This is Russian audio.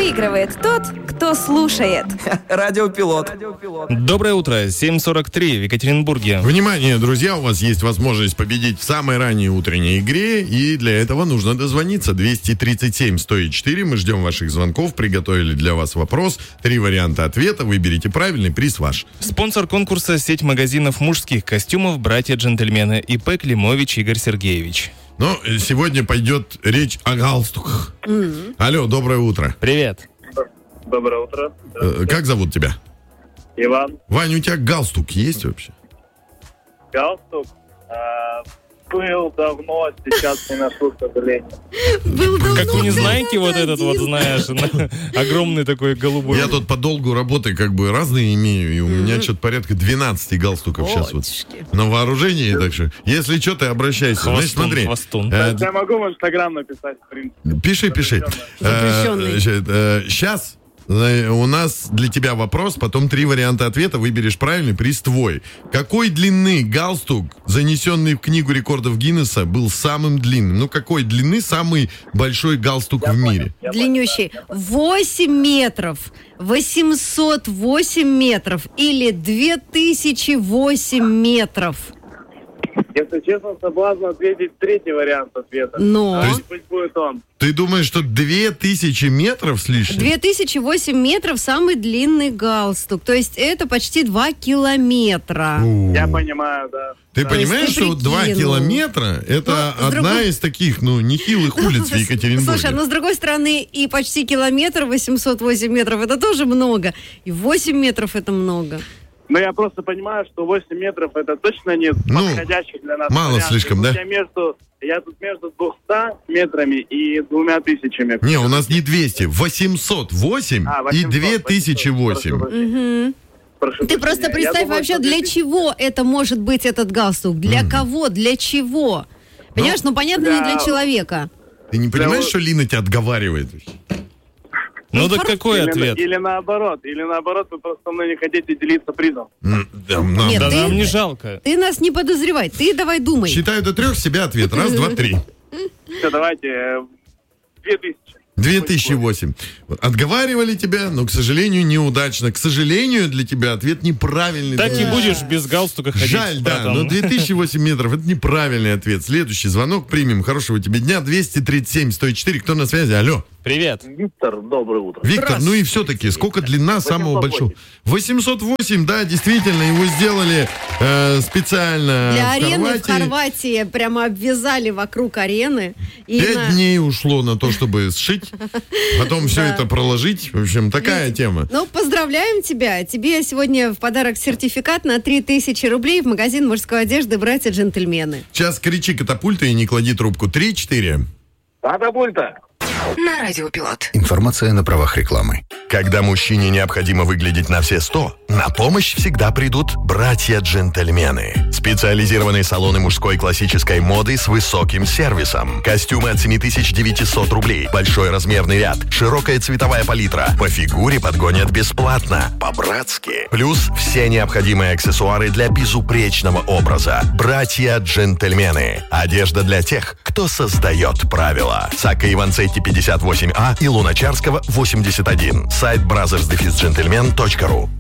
Выигрывает тот, кто слушает. Радиопилот. Доброе утро, 7:43 в Екатеринбурге. Внимание, друзья, у вас есть возможность победить в самой ранней утренней игре, и для этого нужно дозвониться. 237-104, мы ждем ваших звонков, приготовили для вас вопрос, 3 варианта ответа, выберите правильный, приз ваш. Спонсор конкурса — сеть магазинов мужских костюмов «Братья-джентльмены» ИП Климович Игорь Сергеевич. Но сегодня пойдет речь о галстуках. Алло, доброе утро. Привет. Доброе утро. Как зовут тебя? Иван. Ваня, у тебя галстук есть вообще? Галстук был давно, сейчас не ношу, к сожалению. Был давно. Как у Незнайки вот этот вот, знаешь, огромный такой голубой. Я тут по долгу работы как бы разные имею, и у меня что-то порядка 12 галстуков сейчас вот на вооружении, так что, если что, ты обращайся. Значит, смотри. Хвостун. Я могу в Инстаграм написать, в принципе. Пиши. Запрещенный. Сейчас у нас для тебя вопрос, потом 3 варианта ответа, выберешь правильный, приз твой. Какой длины галстук, занесенный в книгу рекордов Гиннесса, был самым длинным? Ну, какой длины самый большой галстук в мире? Длиннющий. 8 метров, 808 метров или 2008 метров. Если честно, соблазн ответить третий вариант ответа. Но... Может быть, будет он. Ты думаешь, что 2000 метров с лишним? 2008 метров самый длинный галстук. То есть это почти 2 километра. Я понимаю, да. Ты Да. понимаешь, То есть что ты 2 прикинул. километра это Ну, с одна другой- из таких, нехилых улиц в Екатеринбурге? Слушай, но с другой стороны, и почти километр, 808 метров, это тоже много. И 8 метров это много. Но я просто понимаю, что 8 метров это точно нет подходящих для нас мало вариантов. слишком, да? Я тут между 200 метрами и 2000. Не, у нас не 200, 808 и 2008. Прошу Ты прощения. просто Я представь думаю, вообще, что для 2000. чего это может быть этот галстук? Для кого? Для чего? Понимаешь, понятно, не для человека. Ты не понимаешь, что Лина тебя отговаривает? Ну так какой Или, ответ? или наоборот, вы просто со мной не хотите делиться призом. Нет, Да ты- нам не жалко. Ты нас не подозревай, ты давай думай. Считаю до 3, себе ответ. 1, 2, 3. Все, давайте 2000. 2008. Отговаривали тебя, но, к сожалению, неудачно. К сожалению, для тебя ответ неправильный. Так и Да. будешь без галстука ходить. Жаль, да, братан. но 2008 метров — это неправильный ответ. Следующий звонок примем. Хорошего тебе дня. 237-104. Кто на связи? Алло. Привет. Виктор, доброе утро. Виктор, ну и все-таки, сколько длина самого 808. большого? 808, да, действительно, его сделали специально Для в арены в Хорватии. Хорватии прямо обвязали вокруг арены. И 5 дней ушло на то, чтобы сшить, потом все это проложить. В общем, такая тема. Ну, поздравляем тебя. Тебе сегодня в подарок сертификат на 3000 рублей в магазин мужской одежды «Братья-джентльмены». Сейчас кричи катапульта и не клади трубку. 3-4. Катапульта. На Радиопилот. Информация на правах рекламы. Когда мужчине необходимо выглядеть на все 100, на помощь всегда придут братья-джентльмены. Специализированные салоны мужской классической моды с высоким сервисом. Костюмы от 7900 рублей, большой размерный ряд, широкая цветовая палитра. По фигуре подгонят бесплатно, по-братски. Плюс все необходимые аксессуары для безупречного образа. Братья-джентльмены. Одежда для тех, кто создает правила. Сакка Иванцетти 58А и Луначарского 81. Сайт brothers-gentlemen.ru.